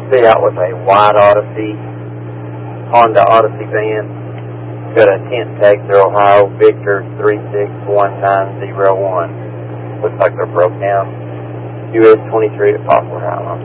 be out with a white Odyssey, Honda Odyssey van. Got a tent tag through Ohio, Victor 361901. Looks like they're broke down. US 23 at Poplar Highland.